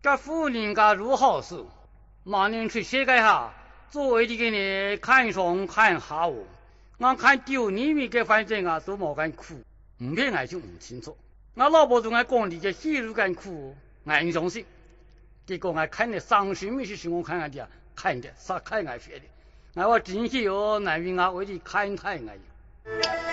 这妇人家如好事，马年去写改下，作为你给你看上看下哦。我看丢你们个反正啊都冇敢哭，唔骗爱就唔清楚。我老婆仲爱讲你个戏如敢哭，俺唔相信。结果我看的伤心没事，我看看的，看的啥看爱学的。我真是哟，难为我为你看太爱。